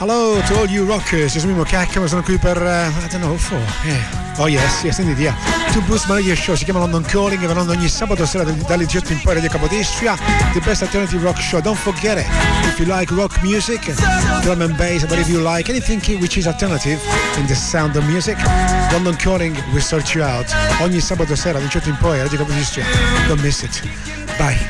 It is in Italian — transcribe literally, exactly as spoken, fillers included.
hello to all you rockers. Io sono Mimo Cacca, sono qui per uh, I don't know for yeah. Oh yes, yes indeed, yeah. To Boost My Radio Show, si chiama London Calling, e vanno ogni sabato sera dalle diciotto in poi Radio Capodistria. The best alternative rock show. Don't forget it. If you like rock music, drum and bass, but if you like anything which is alternative in the sound of music, London Calling will sort you out. Ogni sabato sera dalle diciotto in poi Radio Capodistria. Don't miss it. Bye.